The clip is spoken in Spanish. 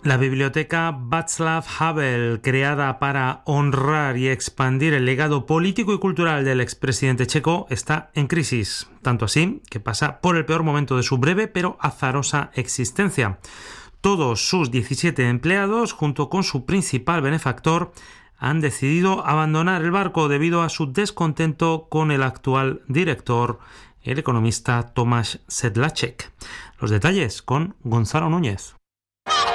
La biblioteca Václav Havel, creada para honrar y expandir el legado político y cultural del expresidente checo, está en crisis. Tanto así que pasa por el peor momento de su breve pero azarosa existencia. Todos sus 17 empleados, junto con su principal benefactor, han decidido abandonar el barco debido a su descontento con el actual director, el economista Tomáš Sedláček. Los detalles con Gonzalo Núñez.